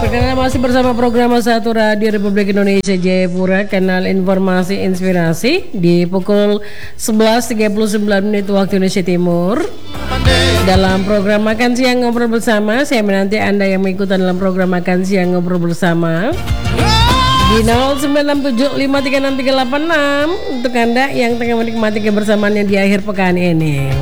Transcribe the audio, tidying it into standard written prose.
Perkenalkan masih bersama program Satu Radio Republik Indonesia Jayapura, kanal informasi inspirasi di pukul 11.39 menit waktu Indonesia Timur. Dalam program Makan Siang Ngobrol Bersama, saya menanti Anda yang mengikuti dalam program Makan Siang Ngobrol Bersama di 0967536386 untuk Anda yang tengah menikmati kebersamaannya di akhir pekan ini.